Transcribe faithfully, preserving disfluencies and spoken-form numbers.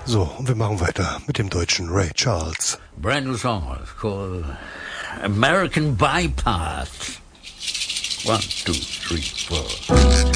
So, und wir machen weiter mit dem deutschen Ray Charles. Brand new song called American Bypass. One, two, three, four.